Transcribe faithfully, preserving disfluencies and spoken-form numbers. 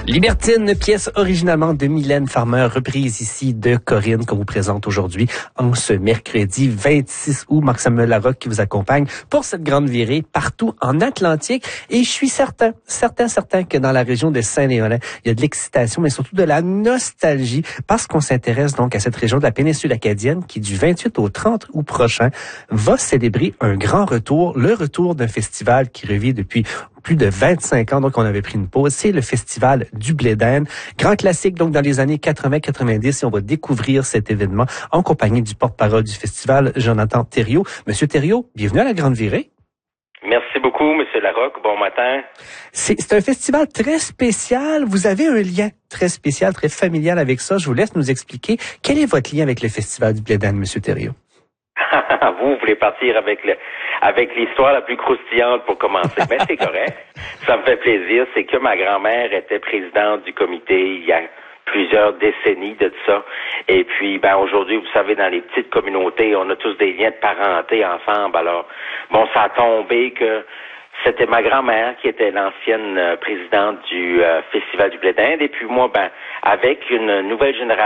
Libertine, pièce originalement de Mylène Farmer, reprise ici de Corinne, qu'on vous présente aujourd'hui en ce mercredi vingt-six août. Marc-Samuel Larocque qui vous accompagne pour cette grande virée partout en Atlantique. Et je suis certain, certain, certain que dans la région de Saint-Léonard, il y a de l'excitation, mais surtout de la nostalgie, parce qu'on s'intéresse donc à cette région de la péninsule acadienne qui, du vingt-huit au trente août prochain, va célébrer un grand retour, le retour d'un festival qui revient depuis plus de vingt-cinq ans, donc on avait pris une pause. C'est le festival du Blé d'Inde. Grand classique, donc dans les années quatre-vingts quatre-vingt-dix, et on va découvrir cet événement en compagnie du porte-parole du festival, Jonathan Thériault. Monsieur Thériault, bienvenue à la Grande Virée. Merci beaucoup, Monsieur Larocque. Bon matin. C'est, c'est un festival très spécial. Vous avez un lien très spécial, très familial avec ça. Je vous laisse nous expliquer quel est votre lien avec le festival du Blé d'Inde, Monsieur Thériault. Vous voulez partir avec le, avec l'histoire la plus croustillante pour commencer. Mais c'est correct. Ça me fait plaisir. C'est que ma grand-mère était présidente du comité il y a plusieurs décennies de ça. Et puis, ben, aujourd'hui, vous savez, dans les petites communautés, on a tous des liens de parenté ensemble. Alors, bon, ça a tombé que c'était ma grand-mère qui était l'ancienne euh, présidente du euh, Festival du Blé d'Inde. Et puis moi, ben, avec une nouvelle génération